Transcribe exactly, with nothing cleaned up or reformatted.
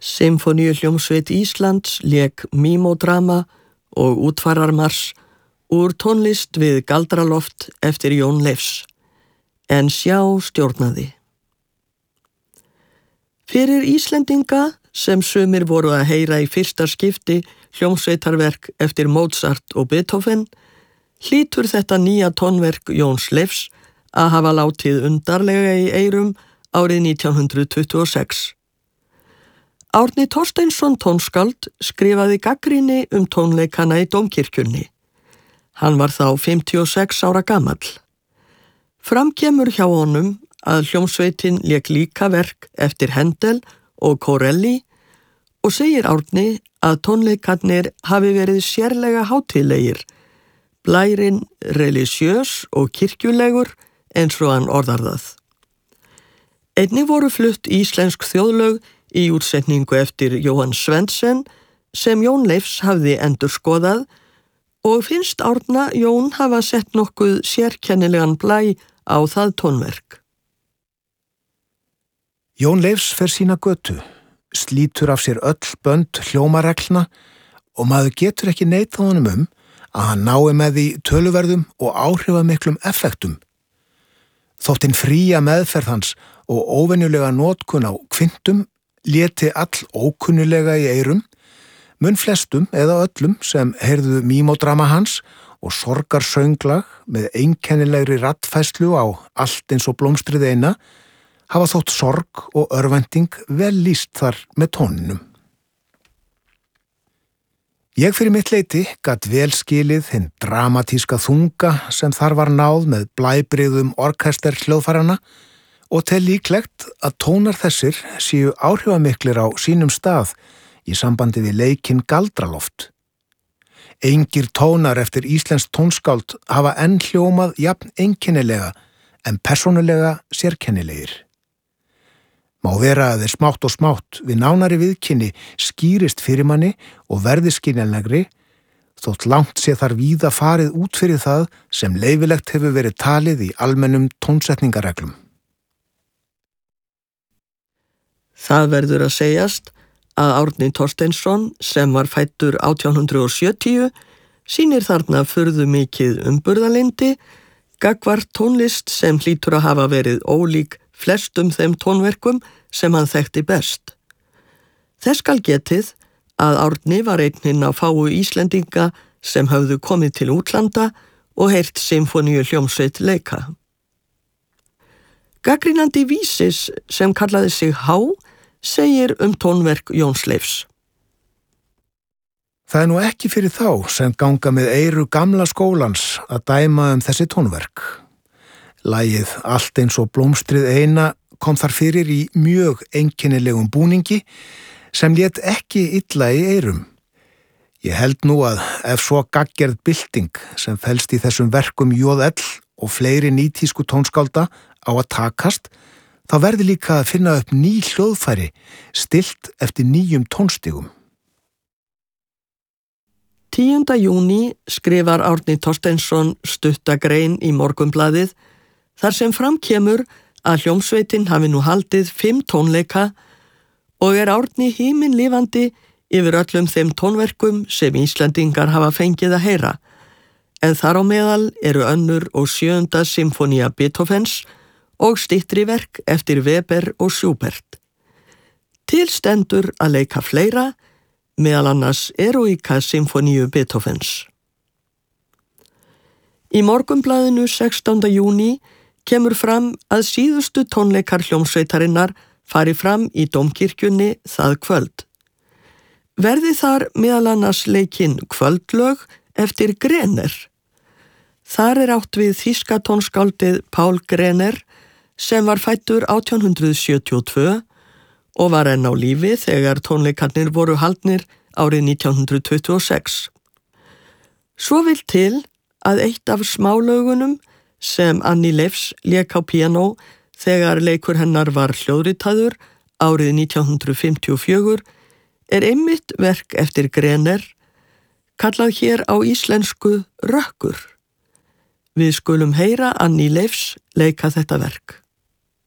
Sinfóníuhljómsveit Íslands lék Mímodrama og útfararmars úr tónlist við Galdraloft eftir Jón Leifs, en Sjá stjórnaði. Fyrir Íslendinga, sem sumir voru að heyra í fyrsta skipti hljómsveitarverk eftir Mozart og Beethoven, hlýtur þetta nýja tónverk Jóns Leifs að hafa látið undarlega í eyrum árið nítján hundrað tuttugu og sex. Árni Thorsteinsson tónskáld skrifaði gagnrýni um tónleikana í Dómkirkjunni. Hann var þá fimmtíu og sex ára gamall. Fram kemur hjá honum að hljómsveitin lék líka verk eftir Händel og Corelli og segir Árni að tónleikarnir hafi verið sérlega hátíðlegir, blærinn religiös og kirkjulegur eins og hann orðar það. Einnig voru flutt íslensk þjóðlög í útsetningu eftir Jóhann Svendsen sem Jón Leifs hafði endurskoðað og finnst Árna Jón hafa sett nokkuð sérkennilegan blæ á það tónverk. Jón Leifs fer sína götu, slítur af sér öll bönd hljómareglna og maður getur ekki neitað honum um að hann nái með því töluverðum og áhrifamiklum effektum. Þótt hinn fría meðferð hans og óvenjulega notkun á kvintum léti all ókunnulega í eyrum, mun flestum eða öllum sem heyrðu Mímodrama hans og sorgarsönglag með einkennilegri raddfærslu á Allt eins og blómstrið eina, hafa þótt sorg og örvænting vel lýst þar með tóninum. Ég fyrir mitt leyti gat vel skilið hinn dramatíska þunga sem þar var náð með blæbrigðum orkester hljóðfærana og tel líklegt að tónar þessir séu áhrifamiklir á sínum stað í sambandi við leikinn Galdraloft. Engir tónar eftir íslenskt tónskáld hafa enn hljómað jafn einkennilega en persónulega sérkennilegir. Má vera að þeir smátt og smátt við nánari viðkynni skýrist fyrir manni og verði skiljanlegri, þótt langt sé þar víða farið út fyrir það sem leyfilegt hefur verið talið í almennum tónsetningareglum. Það verður að segjast að Árni Thorsteinsson, sem var fæddur átján hundrað og sjötíu, sýnir þarna furðu mikið umburðarlyndi, gagnvart tónlist sem hlýtur að hafa verið ólík flestum þeim tónverkum sem hann þekkti best. Þess skal getið að Árni var einn hinn af fáu Íslendinga sem höfðu komið til útlanda og heyrt sinfóníu hljómsveit leika. Gagnrýnandi Vísis sem kallaði sig Há segir um tónverk Jóns Leifs. Það er nú ekki fyrir þá sem ganga með eyru gamla skólans að dæma um þessi tónverk. Lagið Allt eins og blómstrið eina kom þar fyrir í mjög einkennilegum búningi sem lét ekki illa í eyrum. Ég held nú að ef svo gagngerð bylting sem felst í þessum verkum J L og fleiri nýtísku tónskálda á að takast, þá verði líka að finna upp ný hljóðfæri stillt eftir nýjum tónstigum. tíunda júní skrifar Árni Thorsteinsson stutta grein í Morgunblaðið þar sem fram kemur að hljómsveitin hafi nú haldið fimm tónleika og er Árni himinlifandi yfir öllum þeim tónverkum sem Íslendingar hafa fengið að heyra, en þar á meðal eru önnur og sjöunda symfónía Beethovens og styttri verk eftir Weber og Schubert. Til stendur að leika fleira, meðal annars Eroica symfóníu Beethovens. Í Morgunblaðinu sextánda júní kemur fram að síðustu tónleikar hljómsveitarinnar fari fram í Dómkirkjunni það kvöld. Verði þar meðal annars leikinn kvöldlög eftir Grener. Þar er átt við þýska tónskáldið Paul Grener sem var fæddur átján hundrað sjötíu og tvö og var enn á lífi þegar tónleikarnir voru haldnir árið nítján hundrað tuttugu og sex. Svo vill til að eitt af smálögunum sem Annie Leifs lék á píanó þegar leikur hennar var hljóðritaður árið nítján hundrað fimmtíu og fjögur er einmitt verk eftir Grener, kallað hér á íslensku Rökkur. Við skulum heyra Annie Leifs leika þetta verk.